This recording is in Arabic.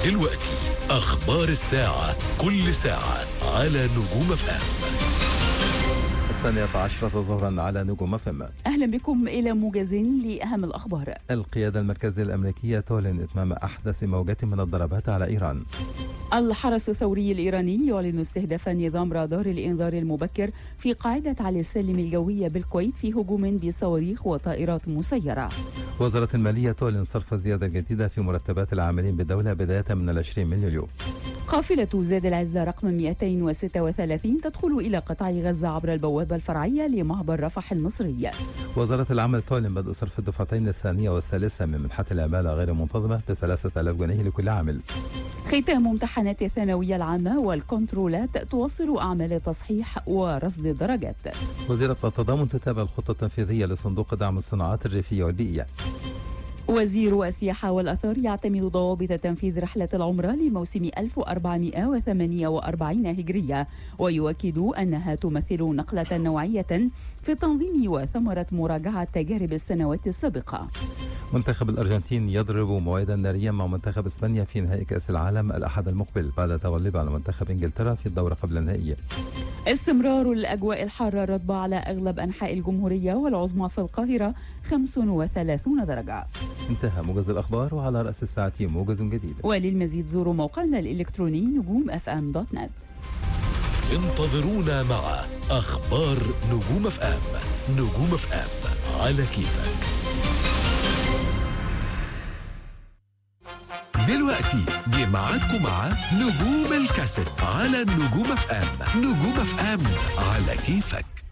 دلوقتي أخبار الساعة، كل ساعة على نجوم اف ام. 12 ظهرا على نجوم اف ام. أهلا بكم إلى موجز لأهم الأخبار. القيادة المركزية الأمريكية تعلن إتمام أحدث موجات من الضربات على إيران. الحرس الثوري الإيراني يعلن استهداف نظام رادار الإنذار المبكر في قاعدة علي السلم الجوية بالكويت في هجوم بصواريخ وطائرات مسيرة. وزارة المالية تعلن صرف زيادة جديدة في مرتبات العاملين بالدولة بداية من 20 من يوليو. قافلة زاد العزة رقم 236 تدخل إلى قطاع غزة عبر البوابة الفرعية لمعبر رفح المصري. وزارة العمل تعلن بدء صرف الدفعتين الثانية والثالثة من منحة العمالة غير المنتظمة ب3000 جنيه لكل عامل. ختام امتحانات الثانوية العامة والكنترولات تواصل أعمال تصحيح ورصد الدرجات. وزيرة التضامن تتابع الخطة التنفيذية لصندوق دعم الصناعات الريفية والبيئية. وزير السياحة والأثار يعتمد ضوابط تنفيذ رحلة العمرة لموسم 1448 هجرية، ويؤكد أنها تمثل نقلة نوعية في التنظيم وثمرة مراجعة تجارب السنوات السابقة. منتخب الأرجنتين يضرب موعدا ناريا مع منتخب إسبانيا في نهائي كأس العالم الأحد المقبل بعد تغلب على منتخب إنجلترا في الدورة قبل النهائي. استمرار الأجواء الحارة الرطبة على أغلب أنحاء الجمهورية والعظمى في القاهرة 35 درجة. انتهى موجز الأخبار، وعلى رأس الساعة موجز جديد. وللمزيد زوروا موقعنا الإلكتروني نجوم.fm.net. انتظرونا مع أخبار نجوم اف ام. نجوم اف ام على كيفك. دلوقتي جه ميعادكم مع نجوم الكاسيت على نجوم اف ام. نجوم اف ام على كيفك.